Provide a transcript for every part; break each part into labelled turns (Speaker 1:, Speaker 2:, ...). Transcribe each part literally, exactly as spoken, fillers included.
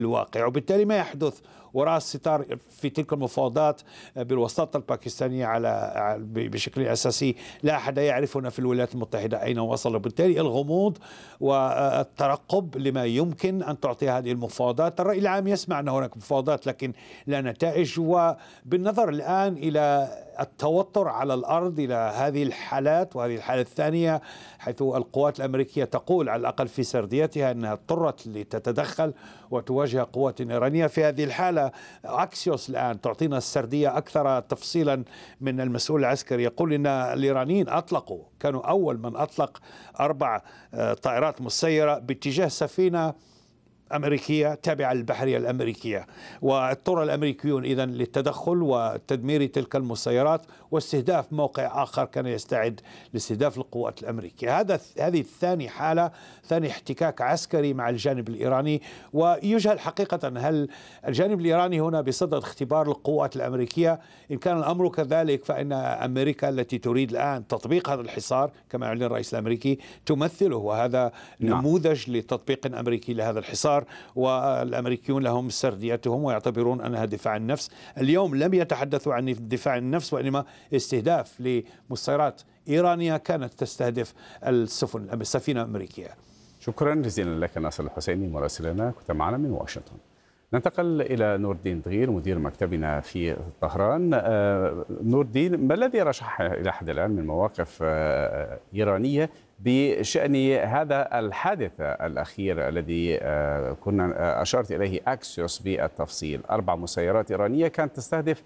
Speaker 1: الواقع، وبالتالي ما يحدث وراء الستار في تلك المفاوضات بالوساطة الباكستانية على بشكل أساسي لا أحد يعرف هنا في الولايات المتحدة أين وصل. وبالتالي الغموض والترقب لما يمكن أن تعطي هذه المفاوضات. الرأي العام يسمع أن هناك مفاوضات لكن لا نتائج، وبالنظر الآن إلى التوتر على الأرض، إلى هذه الحالات وهذه الحالة الثانية حيث القوات الأمريكية تقول على الأقل في سرديتها أنها اضطرت لتتدخل وتواجه قوات إيرانية. في هذه الحالة أكسيوس الآن تعطينا السردية أكثر تفصيلا من المسؤول العسكري، يقول أن الإيرانيين أطلقوا، كانوا أول من أطلق أربع طائرات مسيرة باتجاه سفينة أمريكية تابعة للبحرية الأمريكية، واضطر الأمريكيون إذن للتدخل وتدمير تلك المسيرات واستهداف موقع آخر كان يستعد لاستهداف القوات الأمريكية. هذا هذه الثاني حالة، ثاني احتكاك عسكري مع الجانب الإيراني. ويجهل حقيقة هل الجانب الإيراني هنا بصدد اختبار القوات الأمريكية؟ إن كان الأمر كذلك فإن أمريكا التي تريد الآن تطبيق هذا الحصار كما أعلن الرئيس الأمريكي تمثله، وهذا نموذج لتطبيق أمريكي لهذا الحصار. والأمريكيون لهم سرديتهم ويعتبرون أنها دفاع عن النفس. اليوم لم يتحدثوا عن دفاع عن النفس وإنما استهداف لمسيرات إيرانية كانت تستهدف السفن السفينة الأمريكية.
Speaker 2: شكرا جزيلا لك ناصر الحسيني مراسلنا، كنت معنا من واشنطن. ننتقل إلى نور الدين دغير مدير مكتبنا في طهران. نور الدين، ما الذي رشح إلى حد الآن من مواقف إيرانية بشأن هذا الحادث الأخير الذي كنا أشرت إليه أكسيوس بالتفصيل؟ أربع مسيرات إيرانية كانت تستهدف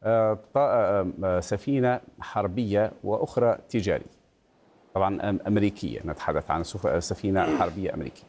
Speaker 2: سفينة حربية وأخرى تجارية، طبعا أمريكية، نتحدث عن سفينة حربية أمريكية.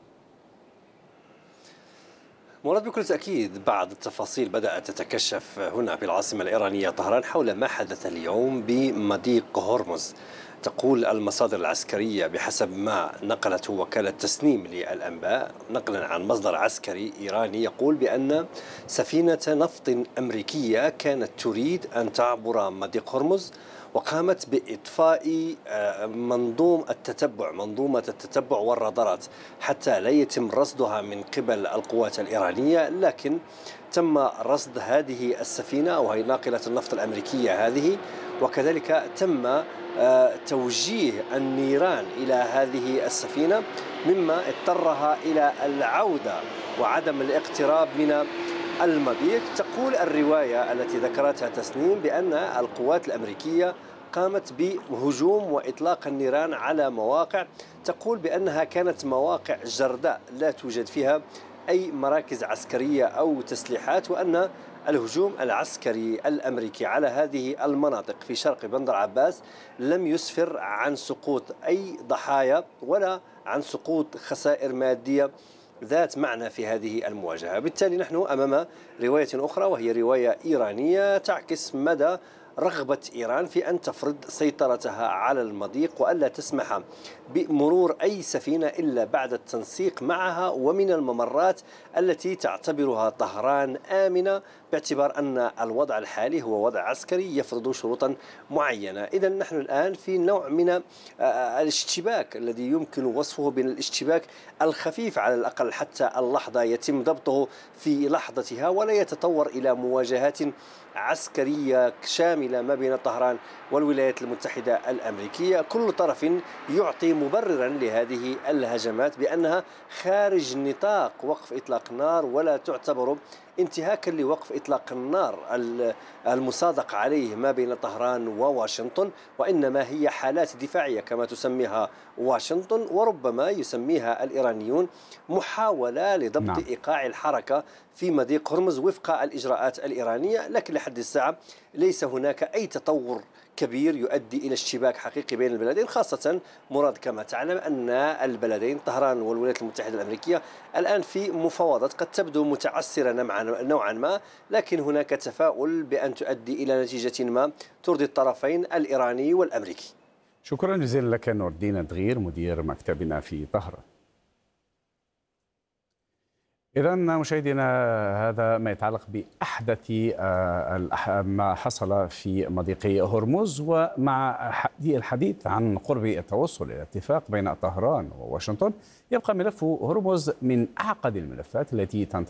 Speaker 3: مراد، بكل تأكيد بعض التفاصيل بدأت تتكشف هنا في العاصمة الإيرانية طهران حول ما حدث اليوم بمضيق هرمز. تقول المصادر العسكرية بحسب ما نقلته وكالة تسنيم للأنباء نقلا عن مصدر عسكري إيراني يقول بأن سفينة نفط أمريكية كانت تريد أن تعبر مضيق هرمز وقامت بإطفاء منظوم التتبع منظومة التتبع والرادارات حتى لا يتم رصدها من قبل القوات الإيرانية، لكن تم رصد هذه السفينة وهي ناقلة النفط الأمريكية هذه، وكذلك تم توجيه النيران إلى هذه السفينة مما اضطرها إلى العودة وعدم الاقتراب من المضيق. تقول الرواية التي ذكرتها تسنيم بأن القوات الأمريكية قامت بهجوم وإطلاق النيران على مواقع، تقول بأنها كانت مواقع جرداء لا توجد فيها أي مراكز عسكرية أو تسليحات، وأن الهجوم العسكري الأمريكي على هذه المناطق في شرق بندر عباس لم يسفر عن سقوط أي ضحايا ولا عن سقوط خسائر مادية ذات معنى في هذه المواجهة. بالتالي نحن أمام رواية أخرى وهي رواية إيرانية تعكس مدى رغبة إيران في أن تفرض سيطرتها على المضيق وألا تسمح بمرور أي سفينة إلا بعد التنسيق معها ومن الممرات التي تعتبرها طهران آمنة، باعتبار أن الوضع الحالي هو وضع عسكري يفرض شروطا معينة. إذن نحن الآن في نوع من الاشتباك الذي يمكن وصفه بين الاشتباك الخفيف على الأقل حتى اللحظة يتم ضبطه في لحظتها ولا يتطور إلى مواجهات عسكرية شاملة ما بين طهران والولايات المتحدة الأمريكية. كل طرف يعطي مبررا لهذه الهجمات بأنها خارج نطاق وقف إطلاق النار ولا تعتبر انتهاكا لوقف إطلاق النار المصادق عليه ما بين طهران وواشنطن، وإنما هي حالات دفاعية كما تسميها واشنطن وربما يسميها الإيرانيون محاولة لضبط نعم. إيقاع الحركة في مضيق هرمز وفق الإجراءات الإيرانية، لكن لحد الساعة ليس هناك أي تطور كبير يؤدي إلى اشتباك حقيقي بين البلدين، خاصة مراد كما تعلم أن البلدين طهران والولايات المتحدة الأمريكية الآن في مفاوضات قد تبدو متعسرة نوعا ما، لكن هناك تفاؤل بأن تؤدي إلى نتيجة ما ترضي الطرفين الإيراني والأمريكي.
Speaker 2: شكرا جزيلا لك نور الدين دغير مدير مكتبنا في طهران. إذا مشاهدينا هذا ما يتعلق بأحدث ما حصل في مضيق هرمز، ومع الحديث عن قرب التوصل إلى اتفاق بين طهران وواشنطن يبقى ملف هرمز من أعقد الملفات التي تنتظر